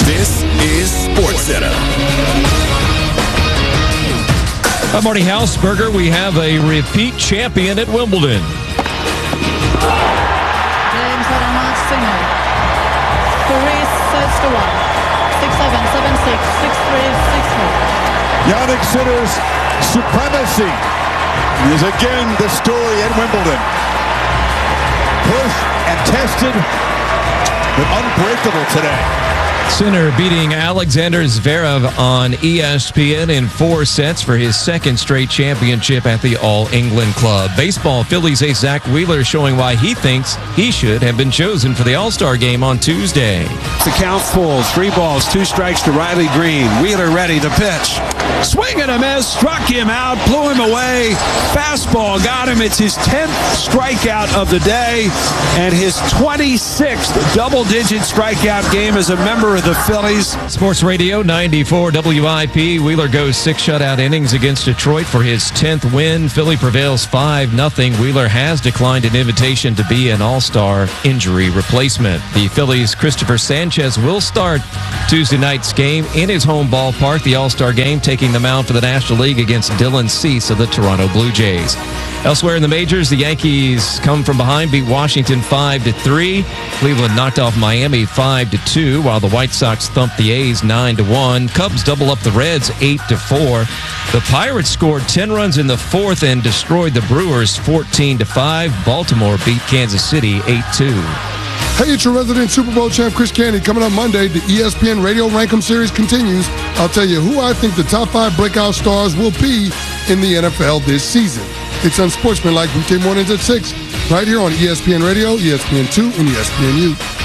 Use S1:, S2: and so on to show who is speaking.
S1: This is SportsCenter.
S2: I'm Marty Hausberger. We have a repeat champion at Wimbledon.
S3: James Adams Sinner. 3 sets to 1. 6-7, 7-6, 6-3, 6-4.
S4: Jannik Sinner's supremacy is again the story at Wimbledon. Pushed and tested, but unbreakable today.
S2: Sinner beating Alexander Zverev on ESPN in 4 sets for his second straight championship at the All-England Club. Baseball, Phillies ace Zach Wheeler showing why he thinks he should have been chosen for the All-Star game on Tuesday.
S5: The count full, 3 balls, 2 strikes to Riley Green. Wheeler ready to pitch. Swing and a miss, struck him out, blew him away. Fastball got him. It's his 10th strikeout of the day and his 26th double-digit strikeout game as a member of the Phillies.
S2: Sports Radio 94 WIP. Wheeler goes 6 shutout innings against Detroit for his 10th win. Philly prevails 5-0. Wheeler has declined an invitation to be an All-Star injury replacement. The Phillies' Christopher Sanchez will start Tuesday night's game in his home ballpark. The All-Star game taking the mound for the National League against Dylan Cease of the Toronto Blue Jays. Elsewhere in the majors, the Yankees come from behind, beat Washington 5-3. Cleveland knocked off Miami 5-2, while the White Sox thumped the A's 9-1. Cubs double up the Reds 8-4. The Pirates scored 10 runs in the 4th and destroyed the Brewers 14-5. Baltimore beat Kansas City 8-2.
S6: Hey, it's your resident Super Bowl champ, Chris Canty. Coming up Monday, the ESPN Radio Rankem Series continues. I'll tell you who I think the top 5 breakout stars will be in the NFL this season. It's Unsportsmanlike weekday mornings at 6, right here on ESPN Radio, ESPN2, and ESPNU.